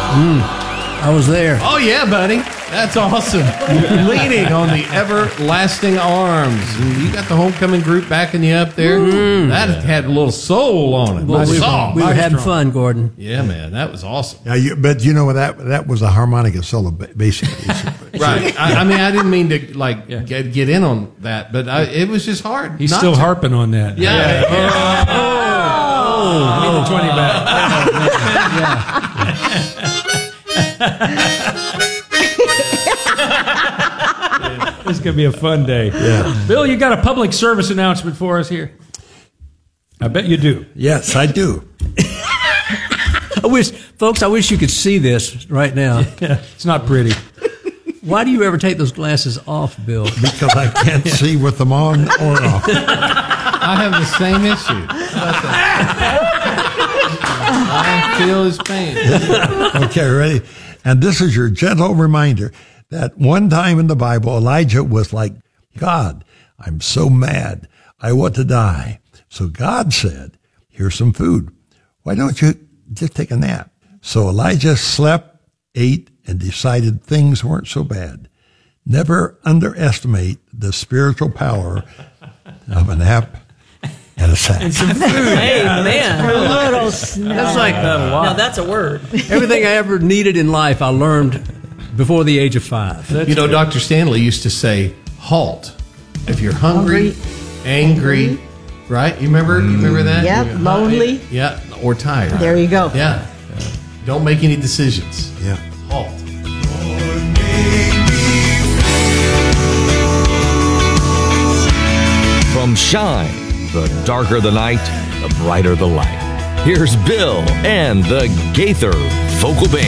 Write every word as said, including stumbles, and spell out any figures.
Mm, I was there. Oh, yeah, buddy. That's awesome. Leaning on the everlasting arms. And you got the homecoming group backing you up there. Mm. That had a little soul on it. Well, we, song. we were having strong. fun, Gordon. Yeah, man. That was awesome. Yeah, you, but you know that that was a harmonica solo, ba- basically. Right. I, I mean, I didn't mean to like yeah. get, get in on that, but I, it was just hard. He's not still to. harping on that. Yeah. yeah. yeah. Oh, oh, I need the twenty back. This is going to be a fun day. Yeah. Bill, you got a public service announcement for us here? I bet you do. Yes, I do. I wish, folks, I wish you could see this right now. Yeah, it's not pretty. Why do you ever take those glasses off, Bill? Because I can't see with them on or off. I have the same issue. I feel his pain. Okay, ready? And this is your gentle reminder that one time in the Bible, Elijah was like, God, I'm so mad. I want to die. So God said, here's some food. Why don't you just take a nap? So Elijah slept, ate, and decided things weren't so bad. Never underestimate the spiritual power of a nap and a sack. And some food. Hey, Yeah, man. A little snack. That's like Now, that's a word. everything I ever needed in life I learned before the age of five. You know, Doctor Stanley used to say, halt. If you're hungry, Hungry, angry, angry. right? You remember? You remember that? Yep, You're lonely. hungry, Yeah, or tired. There you go. Yeah. Don't make any decisions. Yeah. Halt. From Shine, the darker the night, the brighter the light. Here's Bill and the Gaither Vocal Band.